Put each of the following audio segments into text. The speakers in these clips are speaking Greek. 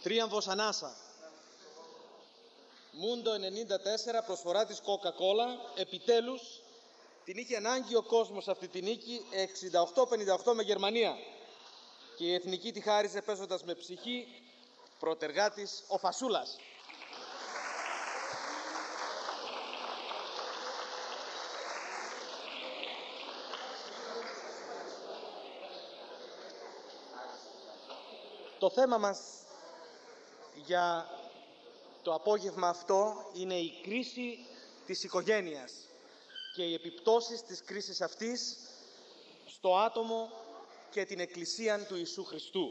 Τρίαμβος ανάσα. Μούντο 94, προσφορά της Coca-Cola. Επιτέλους, την είχε ανάγκη ο κόσμος αυτή τη νίκη, 68-58 με Γερμανία. Και η εθνική τη χάριζε παίζοντας με ψυχή, πρωτεργάτης ο Φασούλας. Το θέμα μας για το απόγευμα αυτό είναι η κρίση της οικογένειας και οι επιπτώσεις της κρίσης αυτής στο άτομο και την Εκκλησία του Ιησού Χριστού.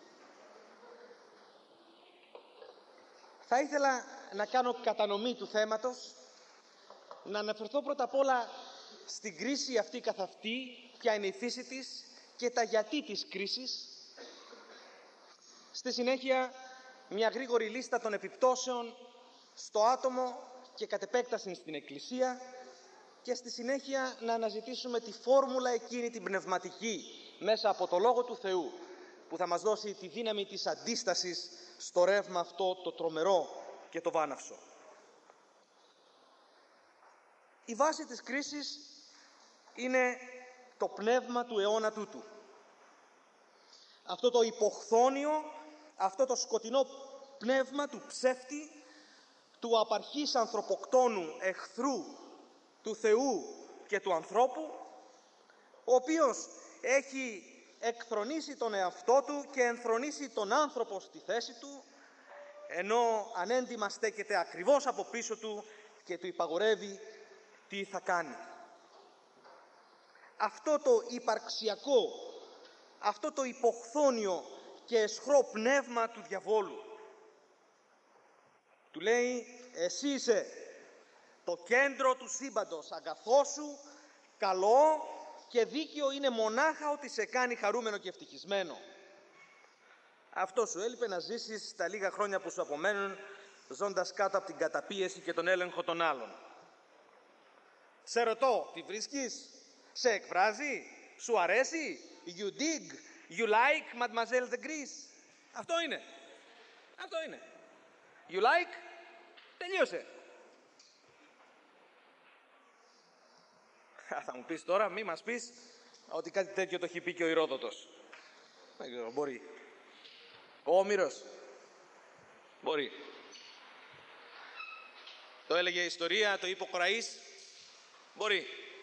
Θα ήθελα να κάνω κατανομή του θέματος, να αναφερθώ πρώτα απ' όλα στην κρίση αυτή καθ' αυτή, ποια είναι η φύση της και τα γιατί της κρίσης. Στη συνέχεια, μια γρήγορη λίστα των επιπτώσεων στο άτομο και κατ' επέκταση στην Εκκλησία και στη συνέχεια να αναζητήσουμε τη φόρμουλα εκείνη την πνευματική μέσα από το Λόγο του Θεού που θα μας δώσει τη δύναμη της αντίστασης στο ρεύμα αυτό το τρομερό και το βάναυσο. Η βάση της κρίσης είναι το πνεύμα του αιώνα τούτου. Αυτό το υποχθόνιο, αυτό το σκοτεινό πνεύμα του ψεύτη, του απαρχής ανθρωποκτόνου εχθρού του Θεού και του ανθρώπου, ο οποίος έχει εκθρονήσει τον εαυτό του και ενθρονήσει τον άνθρωπο στη θέση του, ενώ ανέντιμα στέκεται ακριβώς από πίσω του και του υπαγορεύει τι θα κάνει. Αυτό το υπαρξιακό, αυτό το υποχθόνιο και αισχρό πνεύμα του διαβόλου του λέει: εσύ είσαι το κέντρο του σύμπαντος, αγαθό σου, καλό και δίκαιο είναι μονάχα ότι σε κάνει χαρούμενο και ευτυχισμένο. Αυτό σου έλειπε, να ζήσεις τα λίγα χρόνια που σου απομένουν ζώντας κάτω από την καταπίεση και τον έλεγχο των άλλων. Σε ρωτώ, τι βρίσκεις, σε εκφράζει, σου αρέσει, you dig, you like, mademoiselle de Gris. Αυτό είναι. Αυτό είναι. You like, τελείωσε. Θα μου πεις τώρα, μη μας πεις ότι κάτι τέτοιο το έχει πει και ο Ηρόδοτος. Δεν ξέρω, μπορεί. Ο Όμηρος. Μπορεί. Το έλεγε η ιστορία, το είπε ο Κοραής. Μπορεί.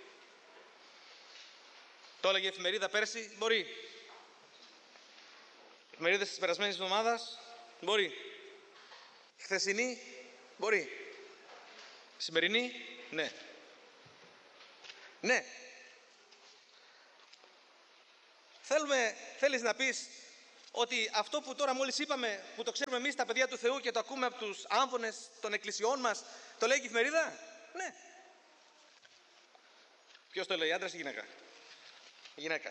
Το έλεγε η εφημερίδα πέρσι. Μπορεί. Εφημερίδες της περασμένης εβδομάδας. Μπορεί. Χθεσινή. Μπορεί. Σημερινή. Ναι. Ναι. Θέλεις να πεις ότι αυτό που τώρα μόλις είπαμε, που το ξέρουμε εμείς τα παιδιά του Θεού και το ακούμε από τους άμβονες των εκκλησιών μας, το λέει και η εφημερίδα? Ναι. Ποιος το λέει, άντρας ή γυναίκα? Γυναίκα.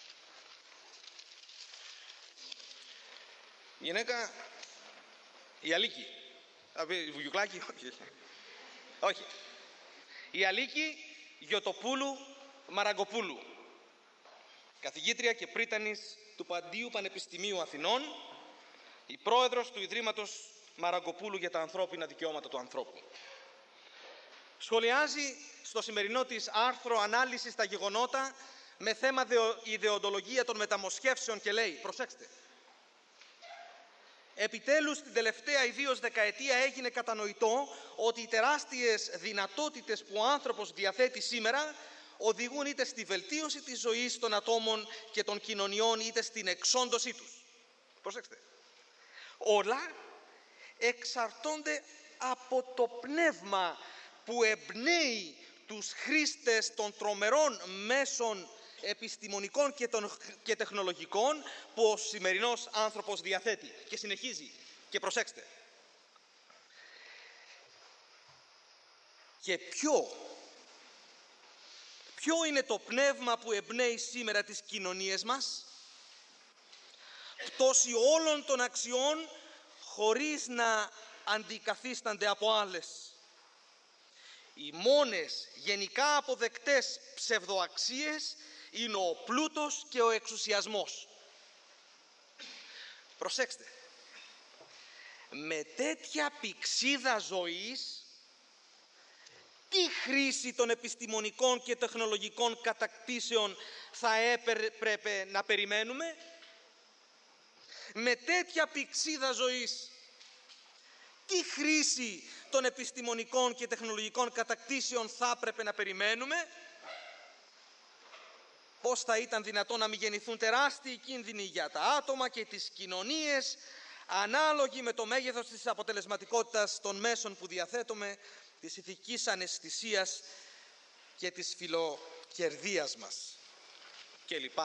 Γυναίκα, η Αλίκη. Βουγιουκλάκη, όχι. Όχι. Η Αλίκη Γιωτοπούλου Μαραγκοπούλου, καθηγήτρια και πρίτανης του Παντίου Πανεπιστημίου Αθηνών, η πρόεδρος του Ιδρύματος Μαραγκοπούλου για τα ανθρώπινα δικαιώματα του ανθρώπου. Σχολιάζει στο σημερινό της άρθρο ανάλυση στα γεγονότα με θέμα ιδεοντολογία των μεταμοσχεύσεων και λέει, προσέξτε, επιτέλους την τελευταία ιδίως δεκαετία έγινε κατανοητό ότι οι τεράστιες δυνατότητες που ο άνθρωπος διαθέτει σήμερα οδηγούν είτε στη βελτίωση της ζωής των ατόμων και των κοινωνιών είτε στην εξόντωσή τους. Προσέξτε. Όλα εξαρτώνται από το πνεύμα που εμπνέει τους χρήστες των τρομερών μέσων επιστημονικών και τεχνολογικών που ο σημερινός άνθρωπος διαθέτει. Και συνεχίζει. Και προσέξτε. Και ποιο είναι το πνεύμα που εμπνέει σήμερα τις κοινωνίες μας? Πτώση όλων των αξιών χωρίς να αντικαθίστανται από άλλες. Οι μόνες γενικά αποδεκτές ψευδοαξίες είναι ο πλούτος και ο εξουσιασμός. Προσέξτε. Με τέτοια πηξίδα ζωής, τι χρήση των επιστημονικών και τεχνολογικών κατακτήσεων θα έπρεπε να περιμένουμε? Με τέτοια πηξίδα ζωής, τι χρήση των επιστημονικών και τεχνολογικών κατακτήσεων θα έπρεπε να περιμένουμε? Πώς θα ήταν δυνατόν να μην γεννηθούν τεράστιοι κίνδυνοι για τα άτομα και τις κοινωνίες, ανάλογοι με το μέγεθος της αποτελεσματικότητας των μέσων που διαθέτουμε, της ηθικής αναισθησίας και της φιλοκερδίας μας, κλπ.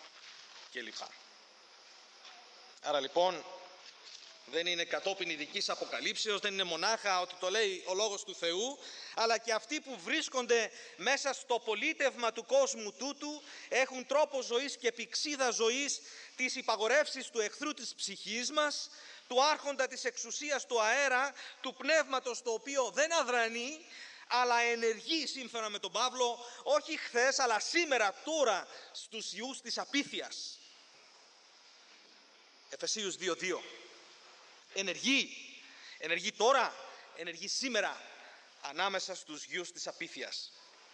Άρα λοιπόν δεν είναι κατόπιν ειδικής αποκαλύψεως, δεν είναι μονάχα ότι το λέει ο Λόγος του Θεού, αλλά και αυτοί που βρίσκονται μέσα στο πολίτευμα του κόσμου τούτου έχουν τρόπο ζωής και πηξίδα ζωής της υπαγορεύσης του εχθρού της ψυχής μας, του άρχοντα της εξουσίας του αέρα, του πνεύματος, το οποίο δεν αδρανεί, αλλά ενεργεί σύμφωνα με τον Παύλο, όχι χθες αλλά σήμερα, τώρα, στους ιούς της απίθειας. Εφεσίους 2:2. Ενεργεί τώρα, ενεργεί σήμερα, ανάμεσα στους γιους της απίθειας.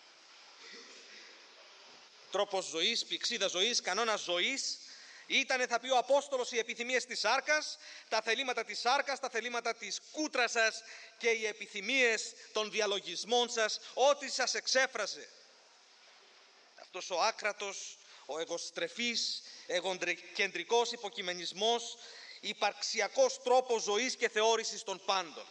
Τρόπος ζωής, πηξίδα ζωής, κανόνας ζωής, ήτανε, θα πει ο Απόστολος, οι επιθυμίες της σάρκας, τα θελήματα της σάρκας, τα θελήματα της κούτρας σας και οι επιθυμίες των διαλογισμών σας, ό,τι σας εξέφραζε. Αυτός ο άκρατος, ο εγωστρεφής, εγωκεντρικός υποκειμενισμός, υπαρξιακός τρόπος ζωής και θεώρησης των πάντων.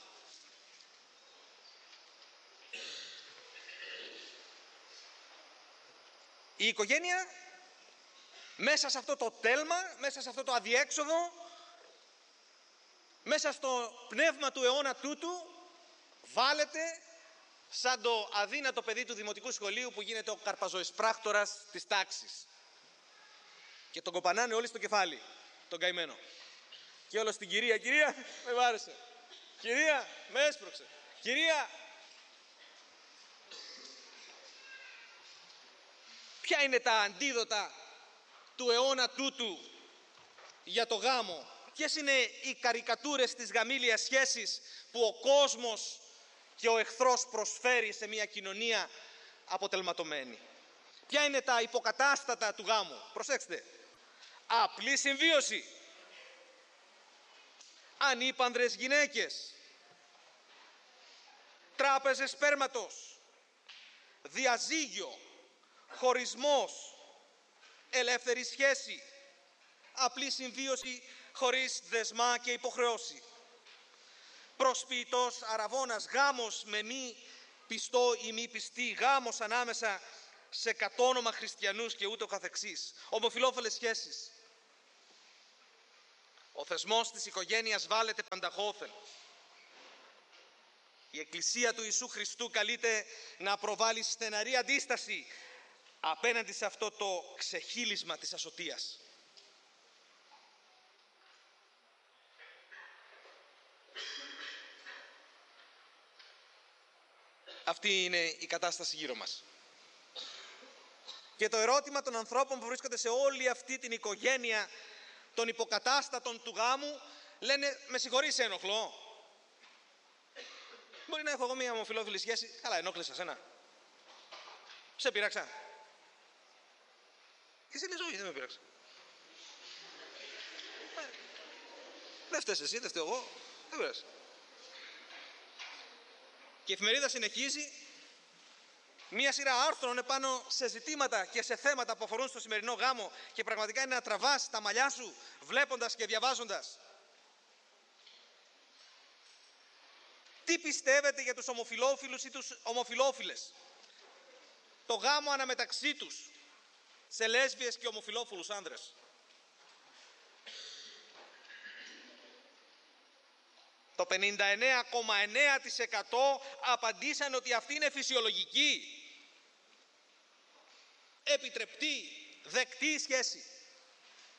Η οικογένεια μέσα σε αυτό το τέλμα, μέσα σε αυτό το αδιέξοδο, μέσα στο πνεύμα του αιώνα τούτου, βάλετε σαν το αδύνατο παιδί του δημοτικού σχολείου που γίνεται ο καρπαζοεσπράκτορας της τάξης. Και τον κοπανάνε όλοι στο κεφάλι, τον καημένο. Και όλο στην κυρία, κυρία, με βάρεσε. Κυρία, με έσπρωξε. Κυρία. Ποια είναι τα αντίδοτα του αιώνα τούτου για το γάμο? Ποιες είναι οι καρικατούρες της γαμήλιας σχέσης που ο κόσμος και ο εχθρός προσφέρει σε μια κοινωνία αποτελματωμένη? Ποια είναι τα υποκατάστατα του γάμου? Προσέξτε. Απλή συμβίωση, ανήπανδρες γυναίκες, τράπεζες σπέρματος, διαζύγιο, χωρισμός, ελεύθερη σχέση, απλή συμβίωση χωρίς δεσμά και υποχρεώση, προσποιητός αραβώνας, γάμος με μη πιστό ή μη πιστή, γάμος ανάμεσα σε κατόνομα χριστιανούς και ούτω καθεξής, ομοφυλόφιλες σχέσεις. Ο θεσμός της οικογένειας βάλεται πανταχώθεν. Η Εκκλησία του Ιησού Χριστού καλείται να προβάλλει στεναρή αντίσταση απέναντι σε αυτό το ξεχύλισμα της ασωτείας. Αυτή είναι η κατάσταση γύρω μας. Και το ερώτημα των ανθρώπων που βρίσκονται σε όλη αυτή την οικογένεια των υποκατάστατων του γάμου, λένε, με συγχωρείς, σε ενοχλώ? Μπορεί να έχω εγώ μια ομοφυλόφιλη σχέση, καλά, ενόχλησα σένα? Σε πειράξα? Και εσύ λες, όχι, δεν με πειράξα. Δεν φταίς εσύ, δεν φταίω εγώ, δεν πειράζει. Και η εφημερίδα συνεχίζει μία σειρά άρθρων επάνω σε ζητήματα και σε θέματα που αφορούν στο σημερινό γάμο, και πραγματικά είναι να τραβάς τα μαλλιά σου βλέποντας και διαβάζοντας. Τι πιστεύετε για τους ομοφυλόφιλους ή τους ομοφυλόφιλες? Το γάμο αναμεταξύ τους, σε λέσβιες και ομοφυλόφιλους άνδρες. Το 59,9% απαντήσαν ότι αυτή είναι φυσιολογική, επιτρεπτή, δεκτή σχέση.